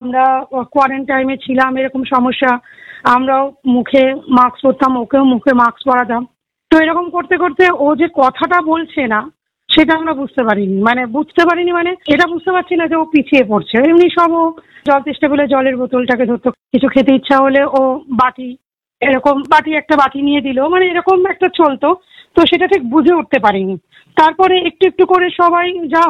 আমরা কোয়ারেন্টাইনে ছিলাম, এরকম সমস্যা, আমরাও মুখে মাস্ক পরতাম, ওকেও মুখে মাস্ক পরাতাম। তো এরকম করতে করতে ও যে কথাটা বলছে না সেটা আমরা বুঝতে পারিনি, মানে এটা বুঝতে পারছি না যে ও পিছিয়ে পড়ছে। এমনি সব ও জল তেষ্টা পেলে জলের বোতলটাকে ধরতো, কিছু খেতে ইচ্ছা হলে ও বাটি, এরকম একটা বাটি নিয়ে দিল, মানে এরকম একটা চলতো। তো সেটা ঠিক বুঝে উঠতে পারিনি। তারপরে একটু একটু করে সবাই যা